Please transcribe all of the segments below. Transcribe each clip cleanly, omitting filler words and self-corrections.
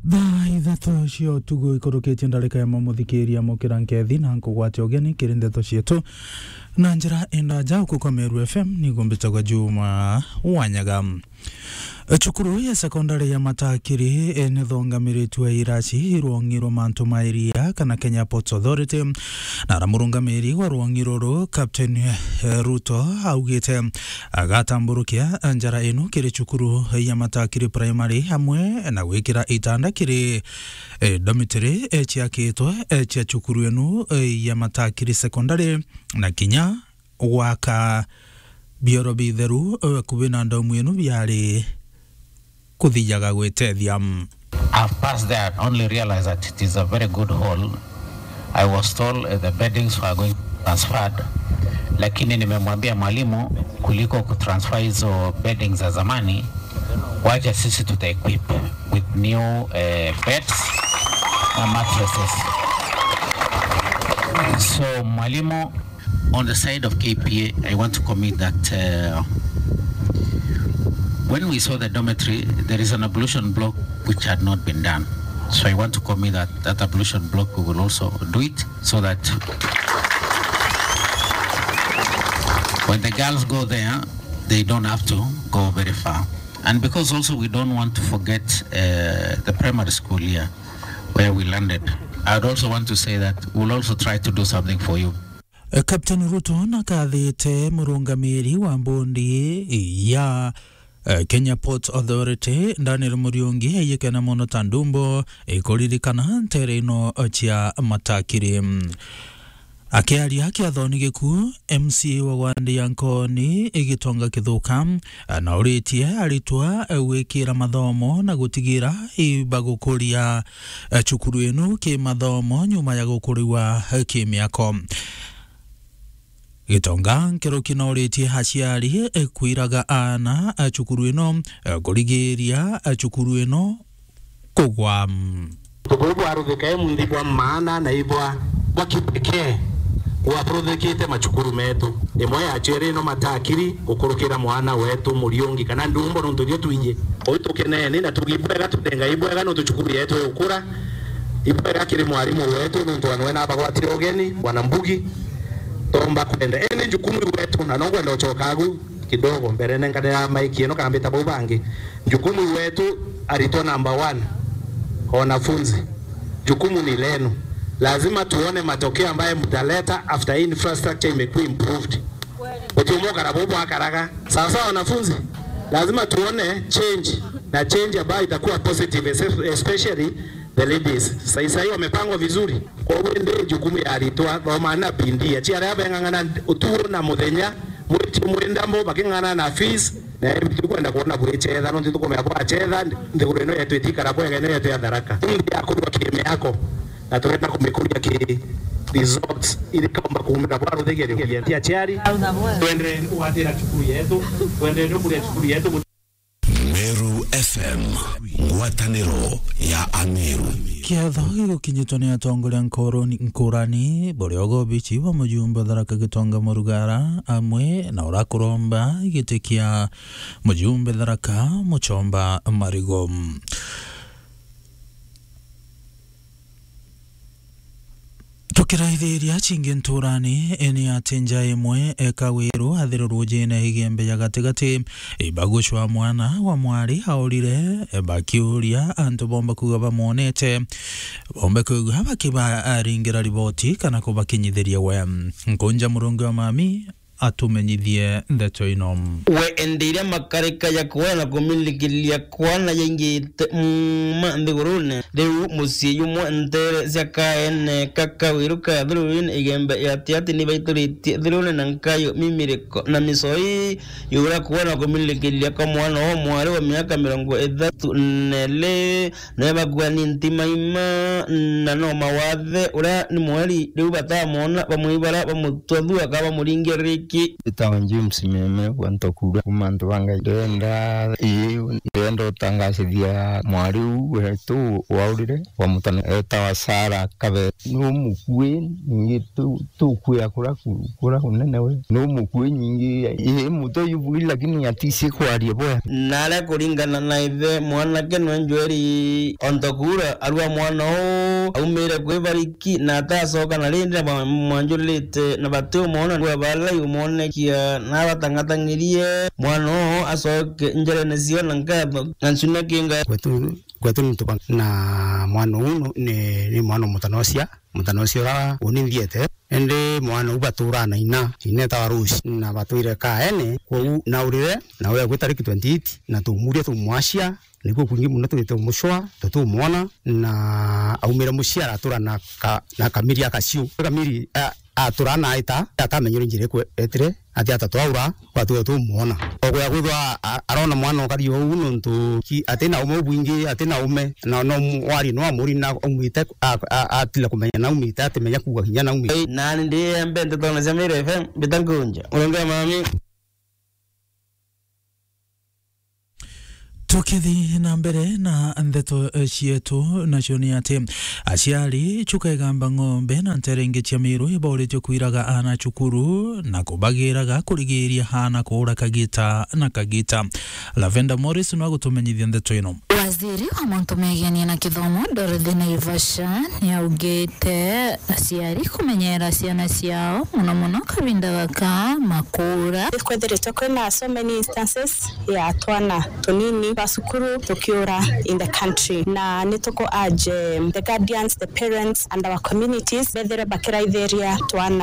Ithatå cio tugu ikoroketie ndarika ya mamuthikiria mukira nkethi na nkugwate ugeni kiri ndeto cietu na njira endaja ukuko Meru FM nigumbitagwa Juma Wanyaga. Chukuru ya sekondari ya Matakiri nithongamiritwe iraci rwongiro mantu mairia kana Kenya Ports Authority na ramurungamiri wa rwongiro ru Captain Ruto augite agatamburukia njara ino kiri chukuru ya Matakiri Primary hamwe na gwikira itanda kiri dormitory chiakitwe chia chukuru eno ya Matakiri Secondary na kinya waka bioro bitheru kubina ndomu eno byari kuthijaga gwetethia. I've passed there and only realized that it is a very good hall. I was told the beddings were going transferred, lakini nimemwambia mwalimu kuliko kutransfer hizo beddings za zamani, wacha sisi tuta-equip with new beds and mattresses. So mwalimu, on the side of KPA, I want to commit that when we saw the dormitory, there is an ablution block which had not been done. So I want to commit that ablution block, we will also do it so that when the girls go there, they don't have to go very far. And because also we don't want to forget the primary school here where we landed, I would also want to say that we'll also try to do something for you. Captain Ruto nakathite murungamiri wa mbondi ya Kenya Ports Authority Daniel Muriungi yekena mono tandumbo ikuririkana ntereno chia Matakiri. Akiaria kiathoni giku MCA wa Wandi Yankoni igitonga kithuka na uritie aritwa wikira mathomo na gutigira ibagukuria chukuru eno ki mathomo nyuma ya gukuriwa ki miako. Gitonga nkero kinoritie haciari kwiraga ana chukuru eno kurigiria chukuru eno kugwa tugurwa aruthikae mundibwa maana na ibwa bakipeke wa prothekite machukuru metu imwe ya chere no Matakiri gukurukira mwana wetu Muriungi kana ndumbo no nturio twinje oitukenene na tugibwega tudenga ibwega no tuchukuru yetu ukura ibwega kiri mwarimu wetu no ntwanwe na bagwatire ogeni bwana Mbugi tomba kwenda ene jukumu wetu na nongwe ndo chokagu kidogo mbere nengane ya maiki eno kambita bobangi jukumu wetu alitoa number 1 kwa wanafunzi. Jukumu ni lenu, lazima tuone matokeo ambayo mtaleta after infrastructure imekuwa improved. Utumoka na bobo akaraga sasa wanafunzi lazima tuone change na change ambayo itakuwa positive, especially the ladies. Sasa hiyo wamepangwa vizuri kwa wende jukumu ya alitoa kwa maana bindia chiara ya bengangana uturo na muthenya mwenda mbo bakingana na fees na tukwenda kuona bwecheza no tukomea kwa cheza ndikure no yetu itikara kwa ngene yetu ya Tharaka ndi akurwa kime yako na tunaenda kumekulia ki results ili kama kuumira kwa ruthegere ya chiari twende uatira chukuru yetu twende no kule chukuru yetu. Meru FM ngwataniro ya Ameru kiatho gikinyitwo ni atongoria nkurani boriogo bichi wa mujumbe Tharaka Gitonga Murugara amwe na urakuromba gitikia mujumbe Tharaka Muchomba Marigo. Tukiraithiria chingi nturani eni atinja imwe ekawiru athiru jina higembe ya gatigati ibagushwa mwana wa mwari haurire bakiuria antu bomba kuga bamonete bomba kuga bakiba aringira riboti kana kubakinyithiria we nkonja murungu wa mami atumenyithie ndeto ino we endire makarika ya kuwana kumilikilia kuwana yengite mandigurune deu musiyu mwendere zakaene kakawiru kadhurune igembe yatiati ni baituriti dhurune nankayo mimiriko na misoi yura kuwana kumilikilia kwa mwana wa mwari wa miaka 34 neba gwani ntima ima na no mawadhe ura ni mwari deu batamona bamuibara bamutwadhu akaba muringeri bariki Itawanji msimeme wantokura kumandu wanga ndenda utangacithia mwariu wetu waurire wa mutane etawasara kabe no mukue nyingi tukue akura kunene we no mukue nyingi muto yubuli lakini atisi kwaria boya nale kuringana na ithe mwanake no njweri ontokura arua mwana o aumire kwe bariki na atacoka na rindi mwanjulite na batu mona kwa bala yumonekia na batangatangirie mwana o acoke njere necio na ngatho na ncuna kinga kwetu nituba na mwana uno ni mwana mutanosia unithiete ende mwana ubatura na ina ineta warusi na batuire kaene kwa na urire na we gwitariki 28 na tumuria tumwashia niko kungi muno twite mushwa tutumwona na aumira muciara atura na kamiria kacio kamiri atura na ita atamenyure njire kwe etire ati atatwaura kwatu tumwona ogwa gwithwa arona mwana okari uno ntu atena umo bwingi atena ume na no wari no amuri na umite atila kumenya na umite atemenya kuga kinya na umite na ndi mbente tona Zamira FM bitangunja uronga mami tukithi na mbere na ndeto cietu nacio ni ati aciari chukegamba ng'ombe na nterenge cia miru iboretio kuiraga ana cukuru na kubagiraga kurigiria hana kura kagita na kagita. Lavenda Morris no gutumenyithia ndeto ino. Waziri wa Mount Meghani na kithomo Dorothy Naivasha niaugite aciari kumenyera ciana ciao muno kabinda gaka makura kwethiritwe kwina so many instances ya twana tunini basukuru tukiura in the country na nituko urge the guardians, the parents and our communities bethere bakira itheria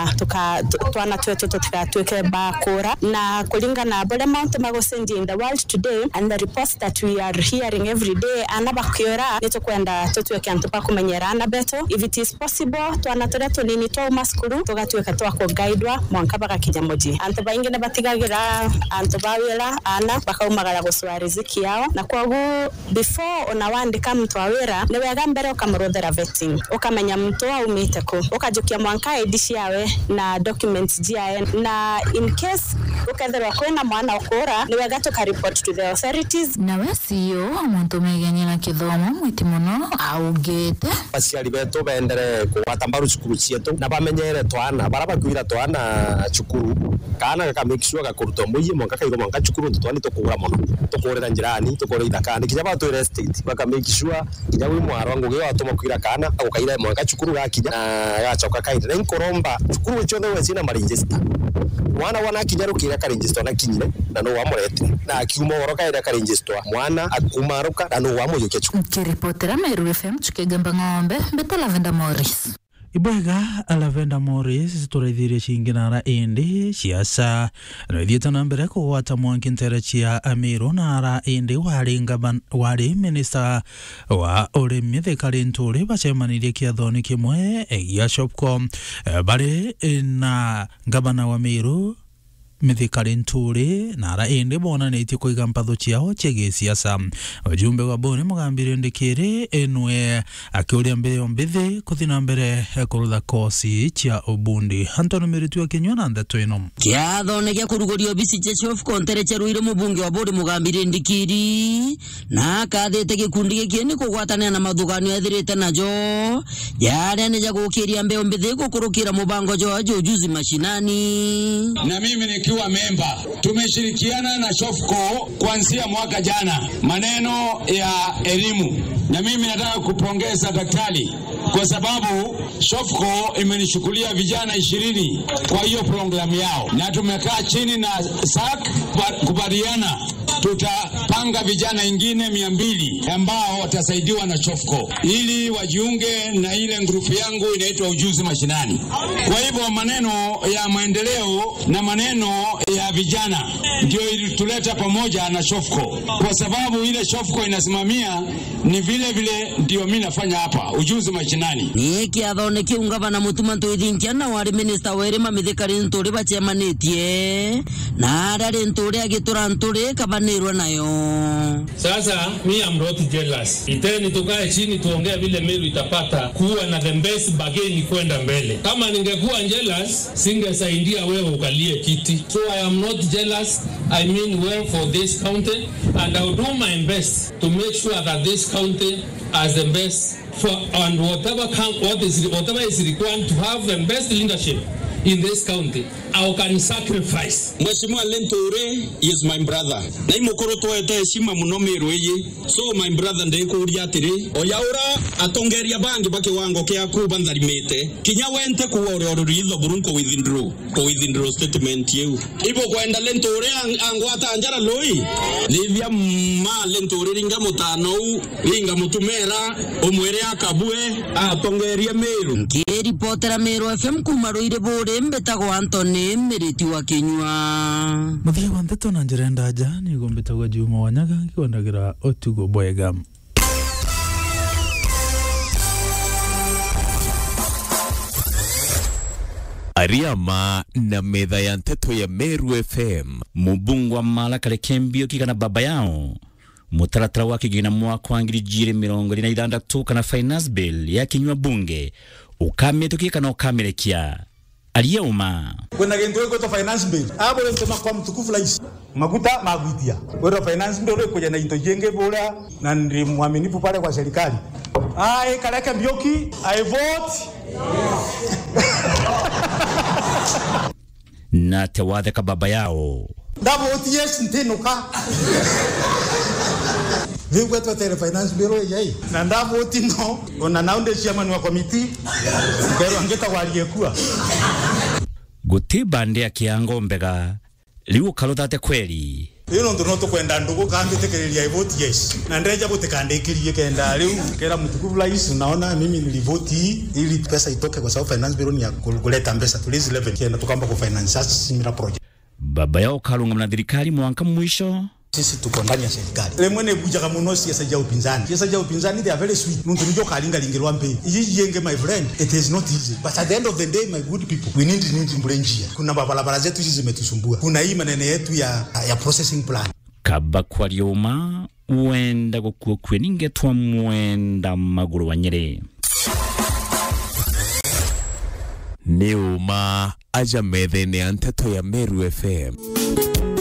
twana twetu tutikatuike bakura na kulingana bole Mount Magosendi in the world today and the reports that we are hearing every day anabakiora nitukwenda tutuike antupa kumenyerana beto if it is possible twana turetu nini to maskuru tugatuika twako guidwa mwanka baka kinyamoji antuba ingine batigagira antubawira ana bakaumagara guswa riziki yao na kwagu before unawandika mtu awira ni wega mbere ukamrodhera vetting ukamenya mtu aumite ko ukajukia mwanka edishi yawe na documents jiae na in case ukethera kwena mwana okora ni wega tuka report to the authorities. Na wesio Mount Meghani na kithomo mwitimono augete aciari betu bendere kuwata mbaru cukuru cietu na bamenyere twana baraba kuira twana cukuru kana gaka make sure gakuruto muyi mwanka kairo mwanka cukuru twani tukugura muno tukurira njirani tukore ithakani kinya batu estate baka make sure kinya wi mwaro ngo ge watuma kuira kana agukaira mwanka cukuru gakinya gacoka kaira nkoromba cukuru ciothe wecina maregister wana kinyarukira ka register na kinyire na no wamurete na akiuma oroka ka register mwana akumaruka na no wamuyuke cukuru kiripotera Meru FM tukegamba ng'ombe mbeta Lavenda Morris. Ibwega Lavenda Morris turaithirie cinginara indi ciaca no ithiete na mbere kugwata mwanki ntere cia Amiru na ara indi wari minister wa urimi Thikari Nturi bacemanirie kiathoni kimwe gia Shopco bari na gavana wa Amiru Thikari Nturi na ara indi bonanitie kuiga mpatho ciao cia siasa. Ujumbe wa bone mugambire ndikiri enwe akiuria mbere ombithi kuthina mbere kurutha kosi cia ubundi. Antonio Meritu akinywa na ndeto ino. Kiathone gia kurugorio bisi cia Shopco ntere charuire mubunge wa bodi mugambire ndikiri na kathete gikundi gikini kugwatanira na mathuganio ethirite najo yare ni jagukiria mbeo mbithi gukurukira mubango jo ujuzi mashinani. Na mimi nikiwa memba tumeshirikiana na Shopco kuanzia mwaka jana maneno ya elimu, na mimi nataka kupongeza daktari kwa sababu Shopco imenishukulia vijana 20 kwa hiyo programu yao, na tumekaa chini na SAC kubaliana tutapanga vijana ingine 200 ambao watasaidiwa na Shopco ili wajiunge na ile grupu yangu inaitwa ujuzi mashinani. Kwa hivyo maneno ya maendeleo na maneno ya vijana ndio ilituleta pamoja na Shopco, kwa sababu ile Shopco inasimamia ni vile ndio mimi nafanya hapa ujuzi mashinani. Ni kiathone kiungava na mutuma tuithinkia na wari minister were Thikari Nturi bacemanĩtie na arari Nturi agitura Nturi kabane nirwa nayo. Sasa mi am not jealous. Iteni tukae chini tuongee vile Meru itapata kuwa na the best bargain kwenda mbele. Kama ningekuwa jealous, singesaidia wewe ukalie kiti. So I am not jealous. I mean well for this county, and I will do my best to make sure that this county has the best for, and whatever is required to have the best leadership in this county, I can sacrifice. Mheshimiwa Lentore is my brother. Na imukoro toete heshima muno Meru iyi. So my brother ndekuria atiri oyaura atongeria bangi bake wango kia kuba ndarimete. Kinya wente kuwa ore ritho burunko withdraw statement you. Ibo kwenda Lentore angwata anjara loi. Livia ma Lentore ringa mutano ringa mutumera omwere akabue atongeria Meru. Kiri potera Meru FM kumaruire bore mbetagwo Anthony Miriti wa Kinyua. Muthia wa ndeto na njira ndaja ni gombetagwo Juma Wanyaga ngikondagira Otugo Bwega. Ariama na metha ya nteto ya Meru FM. Mubungwa mala kare kembio kigana baba yao. Mutaratara wa kigina mwaka wa 2026 kana finance bill ya Kinyua bunge ukametukia na ukamerekia aliyeuma kwenda gendo kwa finance bill abo ntoma kwa mtukufu rais makuta magutia kwa finance bill kuja na intojenge bora na ndi muaminifu pale kwa serikali kaleka mbioki I vote na tewade ka baba yao ndabo yes ntenuka Viwe tu tere finance bureau yai. Na ndavo tino ona naunde chairman wa committee. Pero angeta waliyekua. Guti bande ya kiango mbega liu kalodate kweli. Ino ndo noto kwenda ndugu kambi tekerelia I vote yes. Na ndeja butekandekirie kenda liu kera mtukufu rais unaona mimi nilivoti ili pesa itoke kwa sababu finance bureau ni ya kuleta pesa tulizi 11 kenda tukamba ku finance similar project. Baba yao kalunga na dirikali mwanka mwisho. Sisi tuko ndani ya serikali. Lemwene buja kama uno siasa ja upinzani. Siasa ja upinzani they are very sweet. Nuntu njo kalinga lingirwa mpe. Yenge my friend, it is not easy. But at the end of the day my good people, we need mbulenjia. Kuna barabara zetu hizi zimetusumbua. Kuna hii maneno yetu ya processing plan. Kaba kwa lioma uenda kukwe ningetwa mwenda maguru wa Nyeri. Neuma aja methene ya nteto ya Meru FM.